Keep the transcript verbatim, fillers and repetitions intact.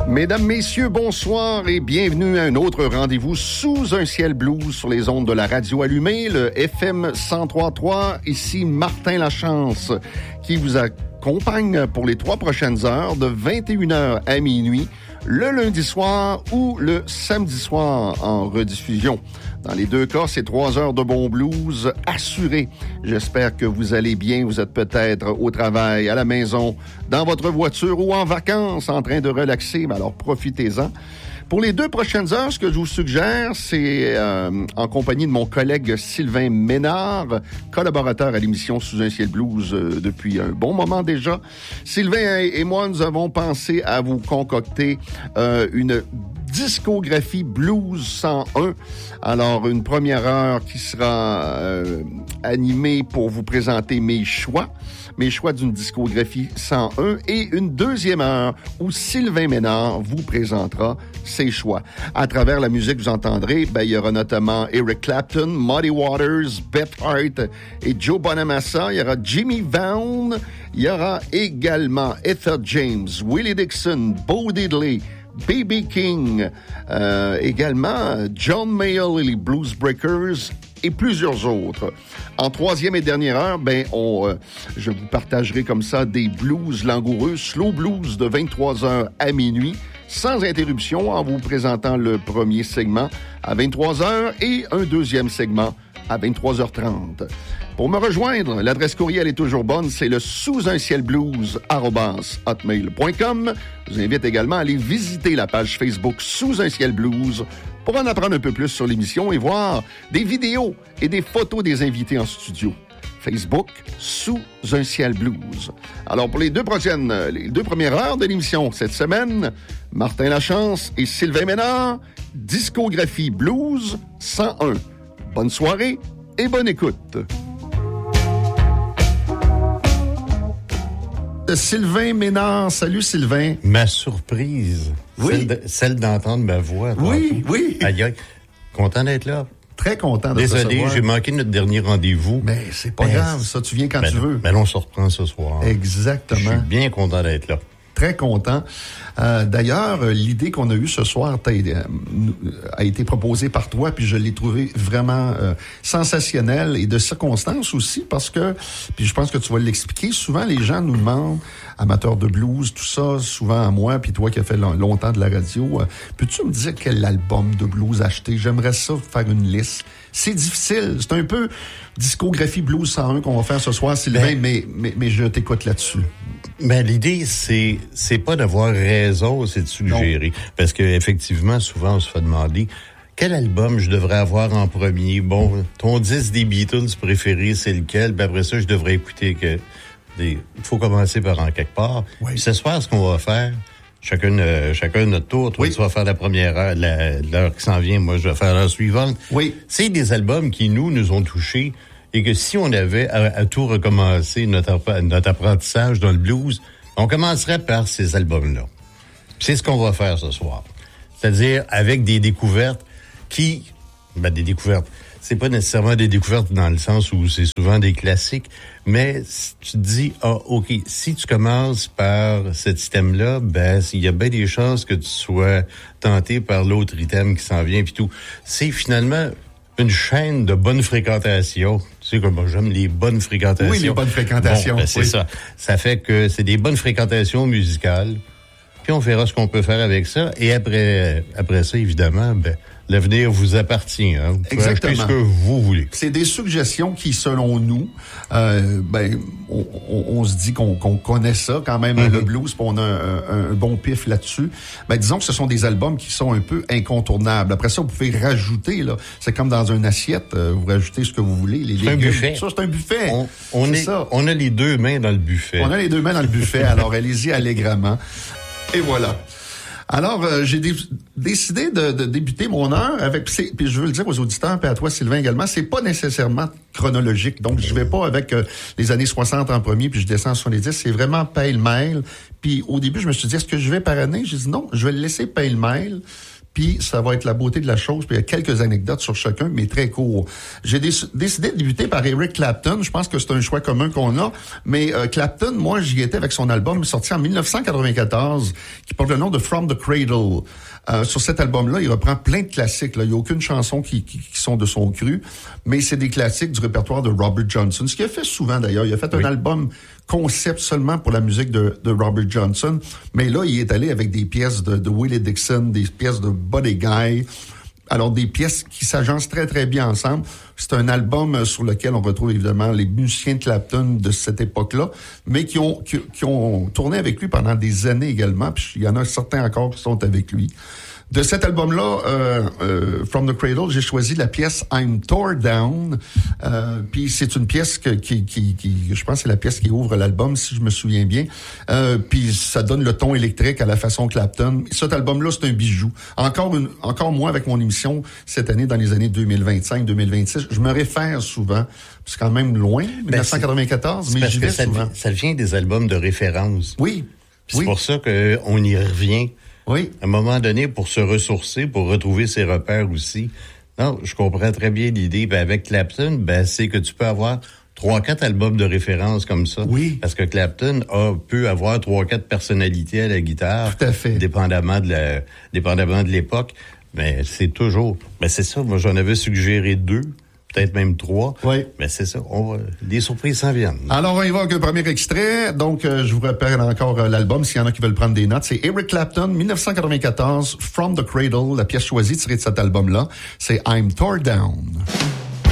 Mesdames, messieurs, bonsoir et bienvenue à un autre rendez-vous sous un ciel blues sur les ondes de la radio allumée, le F M cent trois virgule trois. Ici Martin Lachance qui vous accompagne pour les trois prochaines heures de vingt et une heures à minuit, le lundi soir ou le samedi soir en rediffusion. Dans les deux cas, c'est trois heures de bon blues assuré. J'espère que vous allez bien. Vous êtes peut-être au travail, à la maison, dans votre voiture ou en vacances en train de relaxer. Mais alors, profitez-en. Pour les deux prochaines heures, ce que je vous suggère, c'est euh, en compagnie de mon collègue Sylvain Ménard, collaborateur à l'émission Sous un ciel blues euh, depuis un bon moment déjà. Sylvain et moi, nous avons pensé à vous concocter euh, une discographie Blues cent un. Alors, une première heure qui sera euh, animée pour vous présenter mes choix, mes choix d'une discographie cent un, et une deuxième heure où Sylvain Ménard vous présentera ses choix. À travers la musique, vous entendrez, ben, il y aura notamment Eric Clapton, Muddy Waters, Beth Hart et Joe Bonamassa. Il y aura Jimmy Vaughn. Il y aura également Etta James, Willie Dixon, Bo Diddley, B B King, euh, également John Mayall et les Blues Breakers et plusieurs autres. En troisième et dernière heure, ben, on, euh, je vous partagerai comme ça des blues langoureux, slow blues de vingt-trois heures à minuit, sans interruption, en vous présentant le premier segment à vingt-trois heures et un deuxième segment à vingt-trois heures trente. Pour me rejoindre, l'adresse courriel est toujours bonne, c'est le sous un ciel blues arobase hotmail point com. Je vous invite également à aller visiter la page Facebook Sous un ciel blues pour en apprendre un peu plus sur l'émission et voir des vidéos et des photos des invités en studio. Facebook Sous un ciel blues. Alors pour les deux prochaines, les deux premières heures de l'émission cette semaine, Martin Lachance et Sylvain Ménard, discographie Blues cent un. Bonne soirée et bonne écoute. Sylvain Ménard. Salut, Sylvain. Ma surprise, oui. celle, de, celle d'entendre ma voix. Oui, oui. Aïe, aïe. Content d'être là. Très content de Désolé, te recevoir. j'ai manqué notre dernier rendez-vous. Mais c'est pas ben, grave, ça, tu viens quand ben, tu veux. Mais on se reprend ce soir. Exactement. Je suis bien content d'être là. Très content. Euh, d'ailleurs, l'idée qu'on a eue ce soir euh, a été proposée par toi, puis je l'ai trouvée vraiment euh, sensationnelle et de circonstance aussi, parce que, puis je pense que tu vas l'expliquer, souvent les gens nous demandent, amateurs de blues, tout ça, souvent à moi, puis toi qui as fait long, longtemps de la radio, euh, peux-tu me dire quel album de blues acheter? J'aimerais ça faire une liste. C'est difficile, c'est un peu discographie Blues cent un qu'on va faire ce soir, Sylvain, ben, mais, mais, mais je t'écoute là-dessus. Ben, l'idée, c'est, c'est pas d'avoir raison, c'est de suggérer. Non. Parce que, effectivement, souvent, on se fait demander quel album je devrais avoir en premier. Bon, ton disque des Beatles préféré, c'est lequel? Puis après ça, je devrais écouter que des, il faut commencer par en quelque part. Oui. Puis ce soir, ce qu'on va faire, chacun, euh, chacun notre tour. Toi, oui. Tu vas faire la première heure, la, l'heure qui s'en vient. Moi, je vais faire l'heure suivante. Oui. C'est des albums qui, nous, nous ont touchés. Et que si on avait à, à tout recommencer notre, notre apprentissage dans le blues, on commencerait par ces albums-là. Puis c'est ce qu'on va faire ce soir. C'est-à-dire avec des découvertes qui... Ben, des découvertes. C'est pas nécessairement des découvertes dans le sens où c'est souvent des classiques, mais si tu te dis, ah, OK, si tu commences par cet item-là, ben, il y a bien des chances que tu sois tenté par l'autre item qui s'en vient, puis tout. C'est finalement... une chaîne de bonne fréquentation. Tu sais comme moi, j'aime les bonnes fréquentations. Oui, les bonnes fréquentations. Bon, ben, c'est oui. ça. Ça fait que c'est des bonnes fréquentations musicales. Puis on verra ce qu'on peut faire avec ça. Et après, après ça, évidemment, ben, l'avenir vous appartient. Hein. Vous pouvez Exactement. acheter ce que vous voulez. C'est des suggestions qui, selon nous, euh, ben, on, on, on se dit qu'on, qu'on connaît ça quand même, mm-hmm. le blues, puis on a un, un, un bon pif là-dessus. Ben, disons que ce sont des albums qui sont un peu incontournables. Après ça, vous pouvez rajouter, là, c'est comme dans une assiette, euh, vous rajoutez ce que vous voulez. Les c'est légumes, un buffet. Ça, c'est un buffet. On, on, c'est est, ça. On a les deux mains dans le buffet. On a les deux mains dans le buffet, alors allez-y allègrement. Et voilà. Alors, euh, j'ai dé- décidé de, de débuter mon heure avec, puis je veux le dire aux auditeurs, puis à toi, Sylvain, également, c'est pas nécessairement chronologique. Donc, je vais pas avec euh, les années soixante en premier, puis je descends en soixante-dix. C'est vraiment pêle-mêle. Puis au début, je me suis dit, est-ce que je vais par année? J'ai dit non, je vais le laisser pêle-mêle. puis ça va être la beauté de la chose, puis il y a quelques anecdotes sur chacun, mais très court. J'ai dé- décidé de débuter par Eric Clapton. Je pense que c'est un choix commun qu'on a, mais euh, Clapton, moi, j'y étais avec son album sorti en dix-neuf cent quatre-vingt-quatorze, qui porte le nom de From the Cradle. Euh, sur cet album-là, il reprend plein de classiques. Là. Il n'y a aucune chanson qui, qui, qui sont de son cru, mais c'est des classiques du répertoire de Robert Johnson. Ce qu'il a fait souvent, d'ailleurs. Il a fait oui. un album concept seulement pour la musique de, de Robert Johnson, mais là, il est allé avec des pièces de, de Willie Dixon, des pièces de Buddy Guy, alors des pièces qui s'agencent très, très bien ensemble. C'est un album sur lequel on retrouve évidemment les musiciens de Clapton de cette époque-là, mais qui ont, qui, qui ont tourné avec lui pendant des années également, puis il y en a certains encore qui sont avec lui. De cet album-là, euh, euh, From the Cradle, j'ai choisi la pièce I'm Tore Down. Euh, puis c'est une pièce que, qui, qui, qui, je pense, c'est la pièce qui ouvre l'album, si je me souviens bien. Euh, puis ça donne le ton électrique à la façon Clapton. Cet album-là, c'est un bijou. Encore une, encore moi avec mon émission cette année, dans les années deux mille vingt-cinq, deux mille vingt-six, je me réfère souvent. C'est quand même loin, ben dix-neuf cent quatre-vingt-quatorze, mais j'y vais ça souvent. Ça vient des albums de référence. Oui. C'est oui. pour ça qu'on y revient. Oui. À un moment donné, pour se ressourcer, pour retrouver ses repères aussi. Non, je comprends très bien l'idée. Ben, avec Clapton, ben, c'est que tu peux avoir trois, quatre albums de référence comme ça. Oui. Parce que Clapton a, peut avoir trois, quatre personnalités à la guitare. Tout à fait. Dépendamment de la, dépendamment de l'époque. Mais c'est toujours, ben, c'est ça. Moi, j'en avais suggéré deux. Peut-être même trois. Oui. Mais c'est ça. On va, les surprises s'en viennent. Alors, on y va avec un premier extrait. Donc, euh, je vous rappelle encore euh, l'album, s'il y en a qui veulent prendre des notes. C'est Eric Clapton, dix-neuf cent quatre-vingt-quatorze, From the Cradle. La pièce choisie tirée de cet album-là, c'est I'm Tore Down.